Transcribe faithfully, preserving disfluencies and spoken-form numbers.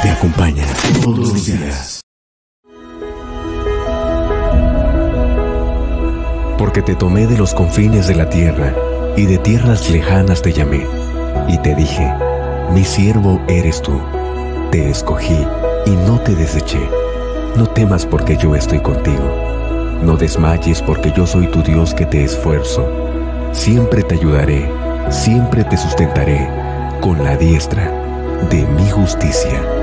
te acompaña todos los días. Porque te tomé de los confines de la tierra, y de tierras lejanas te llamé, y te dije, mi siervo eres tú. Te escogí y no te deseché. No temas porque yo estoy contigo. No desmayes porque yo soy tu Dios que te esfuerzo. Siempre te ayudaré, siempre te sustentaré con la diestra de mi justicia.